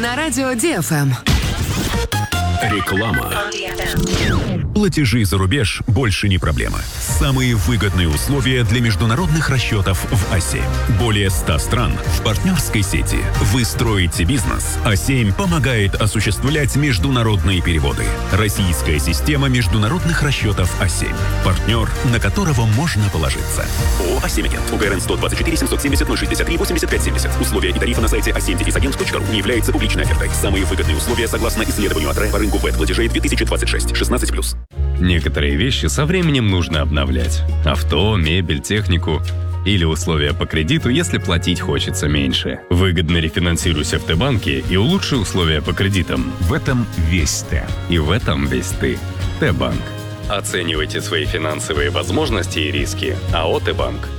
на радио ДФМ. Реклама. Платежи за рубеж больше не проблема. Самые выгодные условия для международных расчетов в А7. Более 100 стран в партнерской сети. Вы строите бизнес. А7 помогает осуществлять международные переводы. Российская система международных расчетов А7. Партнер, на которого можно положиться. ООО «А7 Агент». УГРН 124 770 063 85 70. Условия и тарифы на сайте a7-agent.ru не являются публичной офертой. Самые выгодные условия согласно исследованию АТРЭ по рынку ВЭД-платежей 2026. 16+. Некоторые вещи со временем нужно обновлять. Авто, мебель, технику. Или условия по кредиту, если платить хочется меньше. Выгодно рефинансируйся в Т-банке и улучши условия по кредитам. В этом весь Т. И в этом весь ты. Т-банк. Оценивайте свои финансовые возможности и риски. АО «Т-банк».